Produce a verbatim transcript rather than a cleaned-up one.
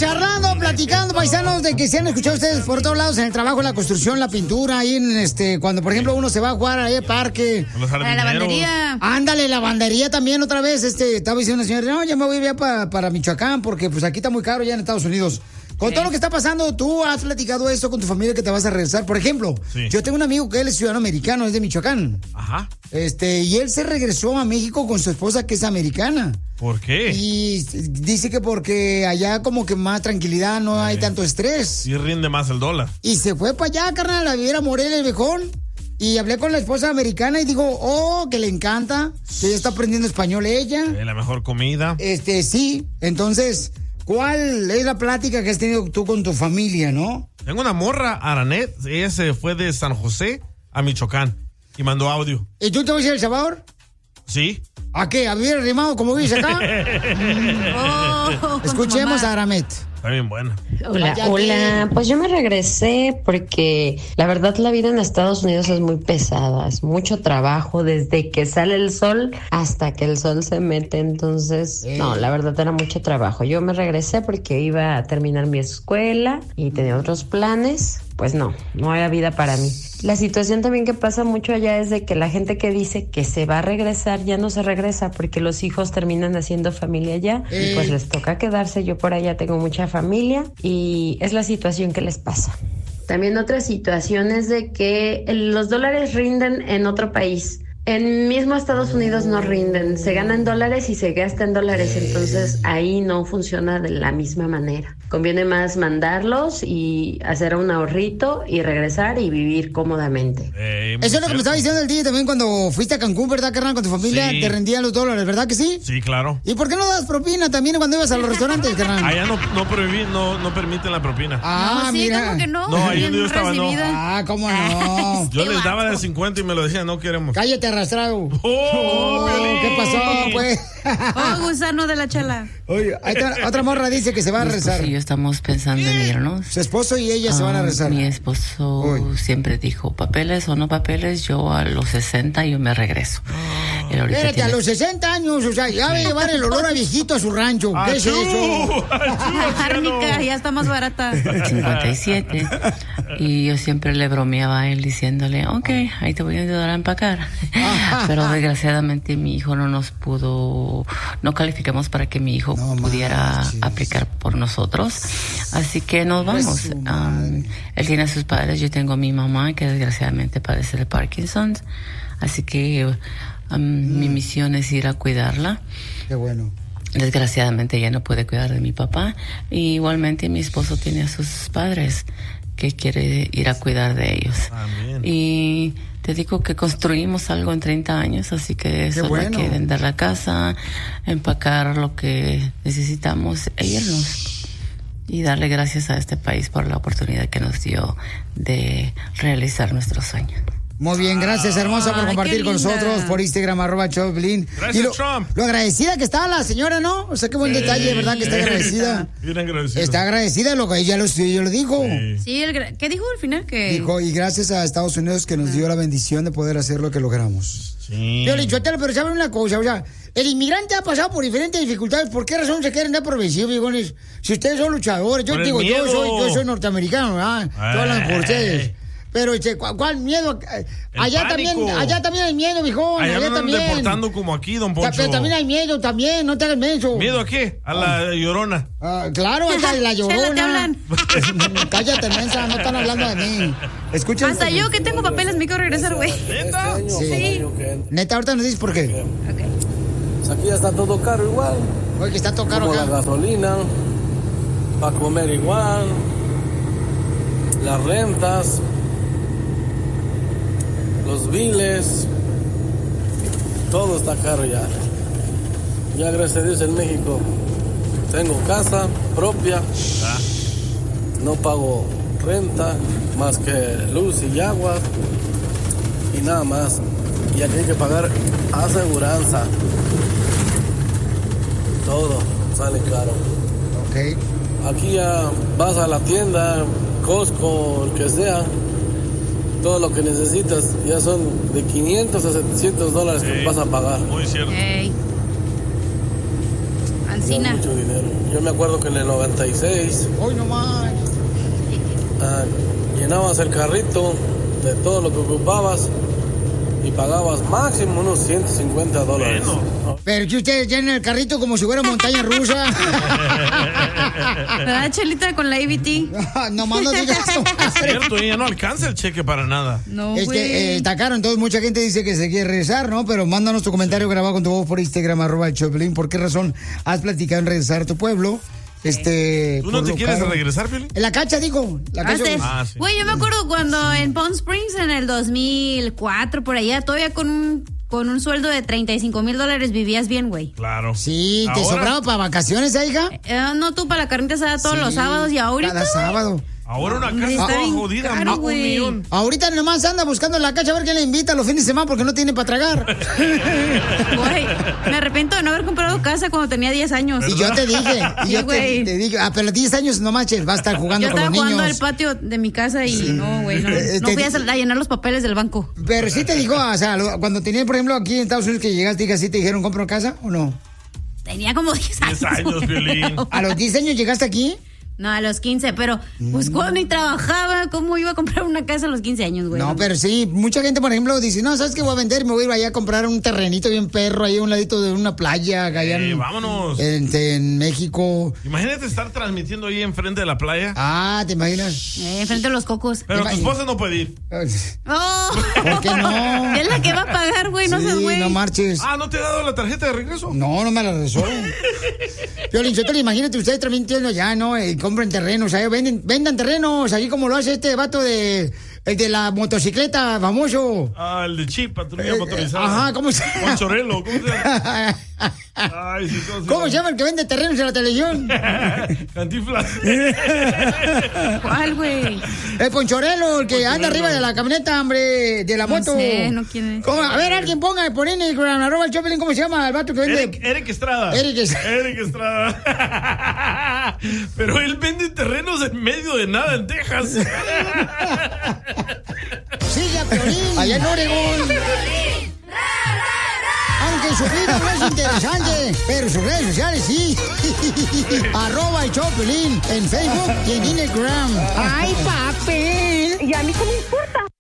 charlando, platicando, paisanos, de que se han escuchado ustedes por todos lados en el trabajo, en la construcción, la pintura, ahí en este, cuando por ejemplo uno se va a jugar ahí al parque. Los A la lavandería. Ándale, lavandería también otra vez, este, estaba diciendo una señora, no, ya me voy ya para, para Michoacán, porque pues aquí está muy caro ya en Estados Unidos. Con todo lo que está pasando, ¿tú has platicado esto con tu familia que te vas a regresar? Por ejemplo, Sí. yo tengo un amigo que él es ciudadano americano, es de Michoacán. Ajá. Este, y él se regresó a México con su esposa que es americana. ¿Por qué? Y dice que porque allá como que más tranquilidad, no hay tanto estrés. Y rinde más el dólar. Y se fue para allá, carnal, a vivir a Morelia, el viejón. Y hablé con la esposa americana y digo, oh, que le encanta, que ya está aprendiendo español ella. Eh, la mejor comida. Este, sí. Entonces, ¿cuál es la plática que has tenido tú con tu familia, no? Tengo una morra, Aranet. Ella se fue de San José a Michoacán y mandó audio. ¿Y tú te vas a ir a El Salvador? Sí. ¿A qué? ¿A vivir arrimado como vives acá? Oh, Escuchemos a Aramet. Está bien buena. Hola, Vaya hola. que- Pues yo me regresé porque la verdad la vida en Estados Unidos es muy pesada, es mucho trabajo desde que sale el sol hasta que el sol se mete, entonces Eh. no, la verdad era mucho trabajo. Yo me regresé porque iba a terminar mi escuela y tenía otros planes, pues no, no era vida para mí. La situación también que pasa mucho allá es de que la gente que dice que se va a regresar ya no se regresa porque los hijos terminan haciendo familia allá Eh. y pues les toca quedarse. Yo por allá tengo mucha familia y es la situación que les pasa. También otra situación es de que los dólares rinden en otro país. En mismo Estados Unidos no rinden, se gana en dólares y se gasta en dólares, entonces ahí no funciona de la misma manera. Conviene más mandarlos y hacer un ahorrito y regresar y vivir cómodamente. Eh, Eso es lo que me estaba cierto. diciendo el día también cuando fuiste a Cancún, ¿verdad, carnal? Con tu familia, Sí. te rendían los dólares, ¿verdad que sí? Sí, claro. ¿Y por qué no das propina también cuando ibas a los restaurantes, carnal? Allá no, no, prohibí- no, no permiten la propina. Ah, no, sí, mira. ¿cómo que no? No, ahí Bien donde yo estaba, no. recibida. Ah, ¿cómo no? Yo qué les daba de vato. cincuenta y me lo decían, no queremos. Cállate, arrastrado. ¡Oh, Oh, Piolín! ¿qué pasó, pues? Oh, gusano de la chala. Oye, ahí está, otra morra dice que se va a Mi esposo rezar. y yo estamos pensando en irnos. Su esposo y ella se van a Ah, rezar. Mi esposo Uy. siempre dijo, papeles o no papeles, yo a los sesenta yo me regreso. Él ahorita Espérate, a tiene- los sesenta años, o sea, ya va a llevar el olor a viejito a su rancho. ¿Qué es ¡Achú! eso? ¡Achú, Árnica, anciano! ya está más barata. cincuenta y siete y yo siempre le bromeaba a él diciéndole, ok, ahí te voy a ayudar a empacar. Pero desgraciadamente mi hijo no nos pudo, no calificamos para que mi hijo No pudiera manches. aplicar por nosotros, así que nos Pues vamos. su Um, madre. él tiene a sus padres, yo tengo a mi mamá que desgraciadamente padece de Parkinson, así que um, mi misión es ir a cuidarla. Qué bueno. Desgraciadamente ella no puede cuidar de mi papá. Y igualmente mi esposo tiene a sus padres que quiere ir a cuidar de ellos. Amén. Y te digo que construimos algo en treinta años, así que solo bueno. hay que vender la casa, empacar lo que necesitamos e irnos. Y darle gracias a este país por la oportunidad que nos dio de realizar nuestro sueño. Muy bien, gracias, hermosa, por Ay, compartir qué con linda. nosotros por Instagram, arroba Choplin. Gracias, Y lo, Trump. lo agradecida que está la señora, ¿no? O sea, qué buen detalle, ¿verdad? Que está agradecida. Bien agradecido. Está agradecida, lo que ella lo, ella lo dijo. Sí. Sí, el gra- ¿qué dijo al final? Que Dijo, y gracias a Estados Unidos que nos dio la bendición de poder hacer lo que logramos. Sí. Yo le digo, pero ¿saben una cosa? O sea, el inmigrante ha pasado por diferentes dificultades. ¿Por qué razón se quieren dar por vencidos, viejones? Si ustedes son luchadores. Yo Por el digo, yo miedo. soy, yo soy norteamericano, ¿verdad? Estoy hablando por ustedes. Pero, este, ¿cuál, cuál miedo? El Allá pánico. también, allá también hay miedo, viejón. Allá Allá, no andan también. deportando como aquí, don Ta- Poncho. Pero también hay miedo, también, no te hagas menso. ¿Miedo a qué? A la llorona. Ah, claro, hasta la llorona. Chela, te hablan. Cállate, mensa, no están hablando de mí. Escuchen. hasta yo que tengo papeles me quiero regresar, güey. ¿Neta? Sí. Neta, ahorita nos dices por qué. Pues aquí ya está todo caro igual, Oye, que está todo caro como la acá. gasolina, para comer igual, las rentas, los biles, todo está caro ya. Ya gracias a Dios en México tengo casa propia, Ah, no pago renta más que luz y agua y nada más. Y aquí hay que pagar aseguranza. Todo sale caro. Ok. Aquí ya vas a la tienda, Costco, el que sea, todo lo que necesitas ya son de quinientos a setecientos dólares que Sí. vas a pagar. muy cierto. Ey. Ya Ancina. mucho dinero. yo me acuerdo que en el noventa y seis... Hoy nomás. Ah, llenabas el carrito de todo lo que ocupabas y pagabas máximo unos ciento cincuenta dólares. Bueno. Pero que ustedes llenan el carrito como si fuera montaña rusa. ¿Verdad, Chelita, con la A B T? No más no digas eso. Es cierto, ella no alcanza el cheque para nada. No, Es güey. que eh, está caro, entonces mucha gente dice que se quiere regresar, ¿no? Pero mándanos tu comentario grabado con tu voz por Instagram, arroba el Choplin. ¿Por qué razón has platicado en regresar a tu pueblo? Este, ¿Tú no por te lo quieres caro. regresar, Piolín? En la cacha, digo. La Ah, cacha. sí. Ah, sí. Güey, yo me acuerdo cuando en Palm Springs en el dos mil cuatro, por allá, todavía con un, con un sueldo de treinta y cinco mil dólares vivías bien, güey. Claro. Sí, ¿te Ahora- sobraba para vacaciones, ¿eh, hija? Eh, no, tú para la carnita asada todos Sí, los sábados y ahorita, Cada güey, sábado. Ahora una Hombre, casa está toda bien jodida, caro, más un güey. millón. Ahorita nomás anda buscando en la cacha a ver quién le invita los fines de semana porque no tiene para tragar. güey, me arrepiento de no haber comprado casa cuando tenía diez años. Y yo te dije, y Sí, yo te, güey. te dije, ah, pero a los diez años no manches, va a estar jugando Yo con los estaba jugando al niños. patio de mi casa y no, güey, no, Eh, no te- fui a, sal- a llenar los papeles del banco. Pero sí te dijo, o sea, lo- cuando tenías, por ejemplo, aquí en Estados Unidos que llegaste, dije, ¿sí te dijeron compra una casa o no? Tenía como diez años. diez años, güey. Piolín. ¿A los diez años llegaste aquí? No, a los quince, pero pues cuando ni trabajaba, ¿cómo iba a comprar una casa a los quince años, güey? No, pero sí, mucha gente, por ejemplo, dice, no, ¿sabes qué voy a vender? Me voy a ir allá a comprar un terrenito bien perro ahí a un ladito de una playa, allá Eh, en, vámonos. en, en México. Imagínate estar transmitiendo ahí enfrente de la playa. Ah, ¿te imaginas? Eh, enfrente de los cocos. Pero tu imagínate. esposa no puede ir. ¡Oh! ¿Por qué no? Es la que va a pagar, güey, no seas Sí, güey. no marches. Ah, ¿no te ha dado la tarjeta de regreso? No, no me la resuelvo. Piolín, Sotelo, imagínate ustedes transmitiendo ya, ¿no? Y compren terrenos, ahí venden, vendan terrenos, así como lo hace este vato de, el de la motocicleta famoso. Ah, el de chip, patrulla Eh, motorizada. ajá, ¿cómo se llama? Ponchorelo, ¿cómo se llama? Ay, sí, ¿cómo se ¿Cómo se llama el que vende terrenos en la televisión? Cantinflas. ¿Cuál, güey? El Ponchorelo, el que Ponchorelo. anda arriba de la camioneta, hombre, de la No moto. sé, no quién es. ¿Cómo? A ver, alguien ponga, por Instagram, arroba el Choplin, ¿cómo se llama el vato que vende? Eric, Eric Estrada. Eric Estrada. Eric Estrada. Pero él vende terrenos en medio de nada en Texas. Sigue a Piolín, allá en Oregón. Aunque su vida no es interesante, pero sus redes sociales sí. Arroba el Choplin en Facebook y en Instagram. ¡Ay, papel! ¿Y a mí qué me importa?